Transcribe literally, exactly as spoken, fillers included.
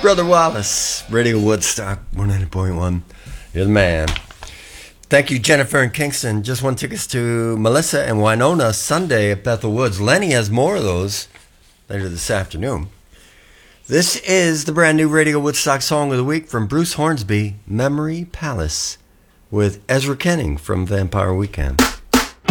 Brother Wallace, Radio Woodstock, one ninety point one. You're the man. Thank you, Jennifer and Kingston. Just won tickets to Melissa and Winona Sunday at Bethel Woods. Lenny has more of those later this afternoon. This is the brand new Radio Woodstock Song of the Week from Bruce Hornsby, Memory Palace, with Ezra Kenning from Vampire Weekend.